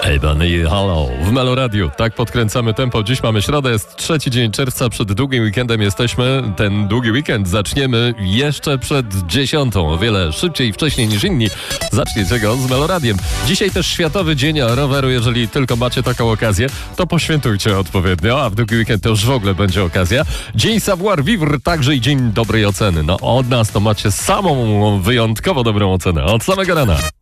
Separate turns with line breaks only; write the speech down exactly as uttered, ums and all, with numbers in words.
Ej, Bunny, halo, w Melo Radio. Tak podkręcamy tempo. Dziś mamy środę, jest trzeci dzień czerwca, przed długim weekendem jesteśmy. Ten długi weekend zaczniemy jeszcze przed dziesiątą, o wiele szybciej i wcześniej niż inni. Zaczniecie go z Melo Radiem. Dzisiaj też Światowy Dzień Roweru. Jeżeli tylko macie taką okazję, to poświętujcie odpowiednio, a w długi weekend to już w ogóle będzie okazja. Dzień Savoir Vivre, także i Dzień Dobrej Oceny. No od nas to macie samą wyjątkowo dobrą ocenę. Od samego rana.